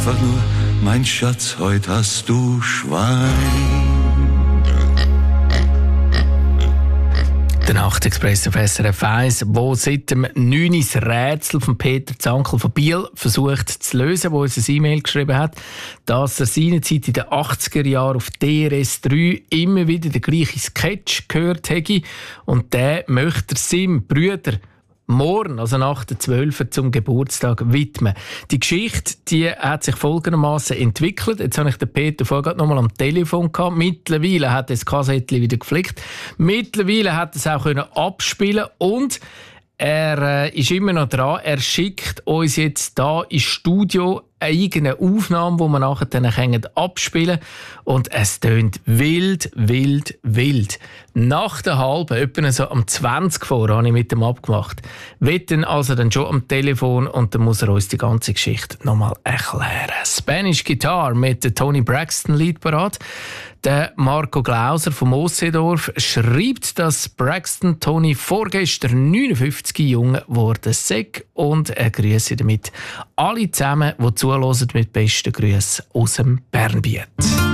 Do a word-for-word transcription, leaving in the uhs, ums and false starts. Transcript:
einfach nur, mein Schatz, heute hast du Schwein. Der Nachtexpress auf S R F eins, wo seit dem neun Uhr das Rätsel von Peter Zankel von Biel versucht zu lösen, wo uns ein E-Mail geschrieben hat, dass er seinerzeit in den achtziger Jahren auf D R S drei immer wieder den gleichen Sketch gehört hätte und der möchte er seinem Bruder morgen, also nach der zwölften zum Geburtstag widmen. Die Geschichte, die hat sich folgendermaßen entwickelt. Jetzt habe ich den Peter vorher noch mal am Telefon gehabt. Mittlerweile hat er das Kassettchen wieder geflickt. Mittlerweile hat er es auch können abspielen und er äh, ist immer noch dran. Er schickt uns jetzt da ins Studio eine eigene Aufnahme, die wir nachher dann abspielen können. Und es tönt wild, wild, wild. Nach der halben, etwa so am zwanzig vor, habe ich mit ihm abgemacht. Wird dann also dann schon am Telefon und dann muss er uns die ganze Geschichte nochmal erklären. Spanish Guitar mit der Toni Braxton Lied parat. Der Marco Glauser vom Ossedorf schreibt, dass Braxton Toni vorgestern neunundfünfzig jung geworden sei und er grüße damit alle zusammen, die zuhören, mit besten Grüßen aus dem Bernbiet.